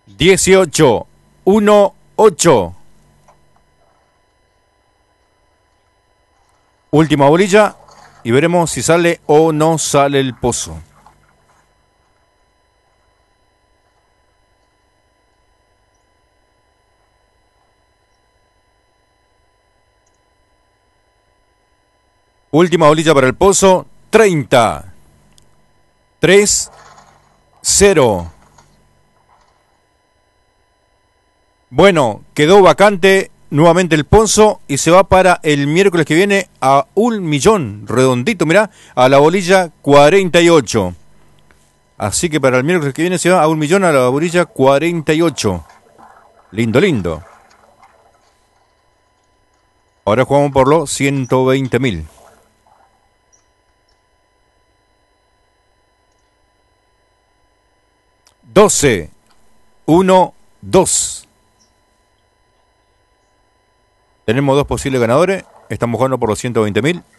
18, 1, 8. Última bolilla y veremos si sale o no sale el pozo. Última bolilla para el pozo. 30. 3, 0. Bueno, quedó vacante nuevamente el pozo y se va para el miércoles que viene a 1.000.000, redondito, mirá, a la bolilla 48. Así que para el miércoles que viene se va a 1.000.000 a la bolilla 48. Lindo, lindo. Ahora jugamos por los 120.000. $12, 1, 2. Tenemos dos posibles ganadores. Estamos jugando por los 120.000.